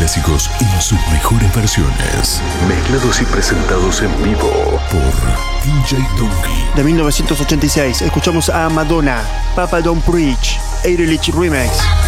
clásicos en sus mejores versiones. Mezclados y presentados en vivo por DJ Donkey. De 1986, escuchamos a Madonna, Papa Don't Preach, Eirlich Remix.